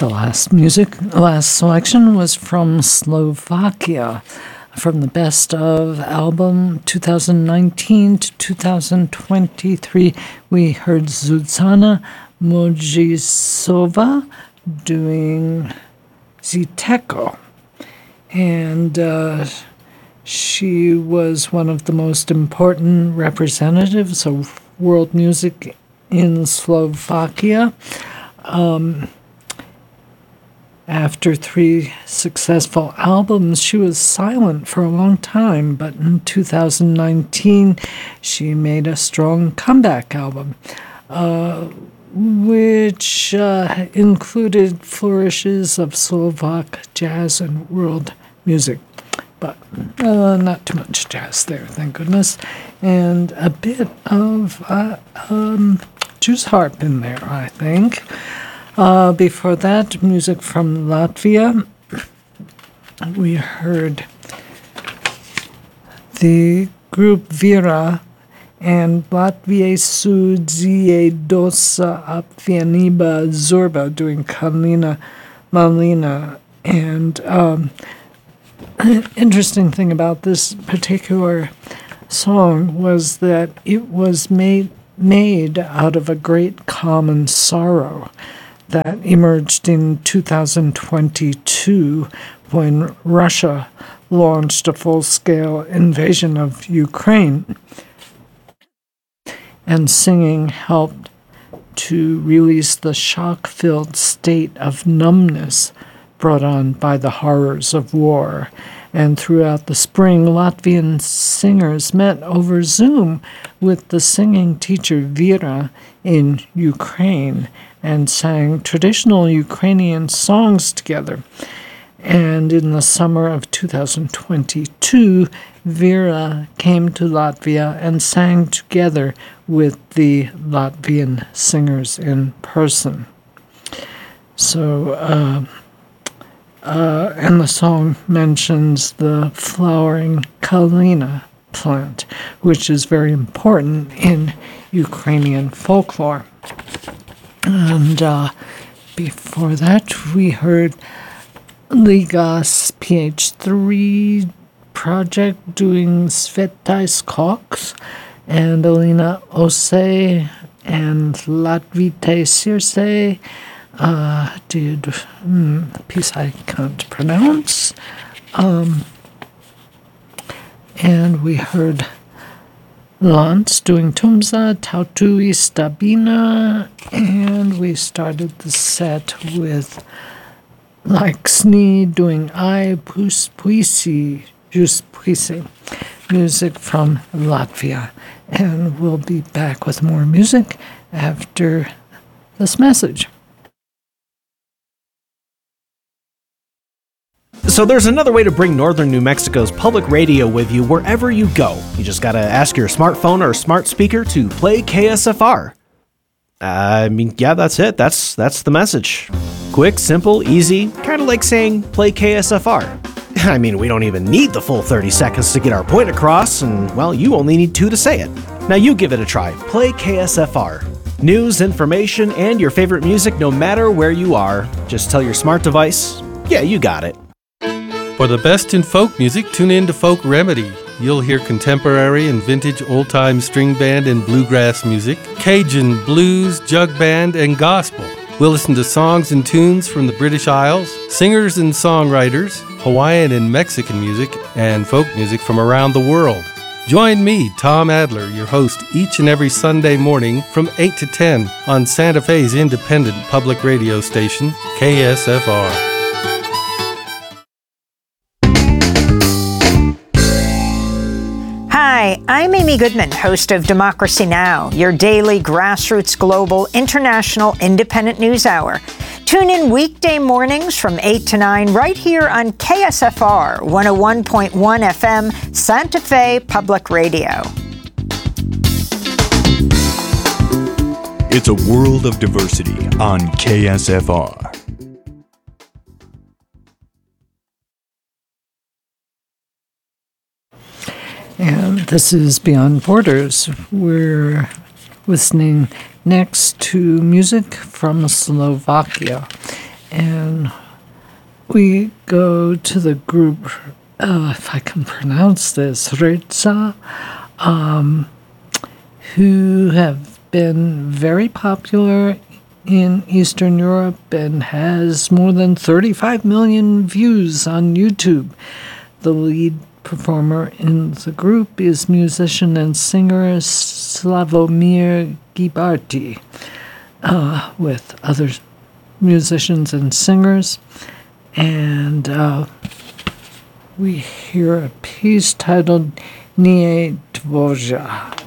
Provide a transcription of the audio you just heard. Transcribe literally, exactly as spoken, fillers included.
The last music, last selection was from Slovakia, from the Best of album twenty nineteen to twenty twenty-three. We heard Zuzana Mojisova doing Ziteko, and uh, she was one of the most important representatives of world music in Slovakia. Um, After three successful albums, she was silent for a long time, but in two thousand nineteen, she made a strong comeback album, uh, which uh, included flourishes of Slovak jazz and world music, but uh, not too much jazz there, thank goodness, and a bit of uh, um, Jews harp in there, I think. Uh, before that, music from Latvia. We heard the group Vira and Latviešu dziedoša apvienība Zorba doing Kalina Malina. And um, an interesting thing about this particular song was that it was made made out of a great common sorrow that emerged in two thousand twenty-two when Russia launched a full-scale invasion of Ukraine. And singing helped to release the shock-filled state of numbness brought on by the horrors of war. And throughout the spring, Latvian singers met over Zoom with the singing teacher Vera in Ukraine and sang traditional Ukrainian songs together. And in the summer of two thousand twenty-two, Vera came to Latvia and sang together with the Latvian singers in person. So, uh, uh, and the song mentions the flowering Kalina plant, which is very important in Ukrainian folklore. And uh, before that, we heard Ligas P H three project doing Svetais Koks, and Alina Ose and Latvite Circe uh, did mm, a piece I can't pronounce. Um, and we heard Lance doing Tumza, Tautui Stabina, and we started the set with Laksni doing I Pus Puisi, Jus Puisi, music from Latvia. And we'll be back with more music after this message. So there's another way to bring Northern New Mexico's public radio with you wherever you go. You just gotta ask your smartphone or smart speaker to play K S F R. I mean, yeah, that's it. That's that's the message. Quick, simple, easy, kind of like saying play K S F R. I mean, we don't even need the full thirty seconds to get our point across, and, well, you only need two to say it. Now you give it a try. Play K S F R. News, information, and your favorite music no matter where you are. Just tell your smart device, yeah, you got it. For the best in folk music, tune in to Folk Remedy. You'll hear contemporary and vintage old-time string band and bluegrass music, Cajun, blues, jug band, and gospel. We'll listen to songs and tunes from the British Isles, singers and songwriters, Hawaiian and Mexican music, and folk music from around the world. Join me, Tom Adler, your host, each and every Sunday morning from eight to ten on Santa Fe's independent public radio station, K S F R. Hi, I'm Amy Goodman, host of Democracy Now!, your daily grassroots, global, international, independent news hour. Tune in weekday mornings from eight to nine right here on K S F R one oh one point one F M, Santa Fe Public Radio. It's a world of diversity on K S F R. And this is Beyond Borders. We're listening next to music from Slovakia. and we go to the group, uh, if I can pronounce this, Reza, um, who have been very popular in Eastern Europe and has more than thirty-five million views on YouTube. The lead performer in the group is musician and singer Slavomir Gibarty, uh, with other musicians and singers. And uh, we hear a piece titled Nie Dvořa.